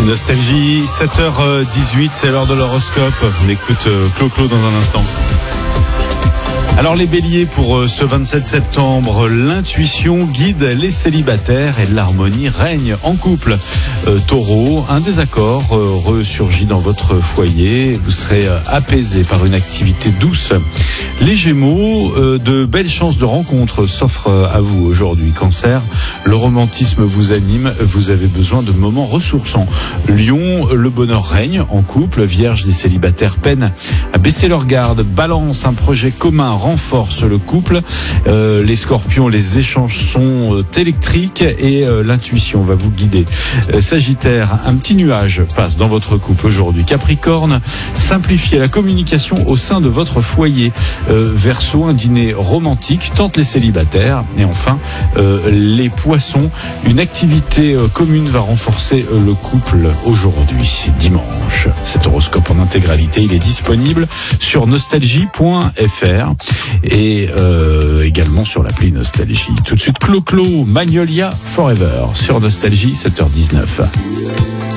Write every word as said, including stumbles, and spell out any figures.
Nostalgie, sept heures dix-huit, c'est l'heure de l'horoscope. On écoute Clo-Clo dans un instant. Alors les béliers, pour ce vingt-sept septembre, l'intuition guide les célibataires et l'harmonie règne en couple. Euh, taureau, un désaccord euh, ressurgit dans votre foyer, vous serez euh, apaisé par une activité douce. Les gémeaux, euh, de belles chances de rencontre s'offrent à vous aujourd'hui. Cancer, le romantisme vous anime, vous avez besoin de moments ressourçants. Lion, le bonheur règne en couple. Vierge, les célibataires peinent à baisser leur garde. Balance, un projet commun renforce le couple. Euh, les scorpions, les échanges sont euh, électriques et euh, l'intuition va vous guider. Euh, Sagittaire, un petit nuage passe dans votre couple aujourd'hui. Capricorne, simplifiez la communication au sein de votre foyer. Euh, Verseau, un dîner romantique tente les célibataires. Et enfin, euh, les poissons, une activité euh, commune va renforcer euh, le couple aujourd'hui, dimanche. Cet horoscope en intégralité, il est disponible sur nostalgie point f r et euh, également sur l'appli Nostalgie. Tout de suite, Clo-Clo, Magnolia Forever sur Nostalgie, sept heures dix-neuf.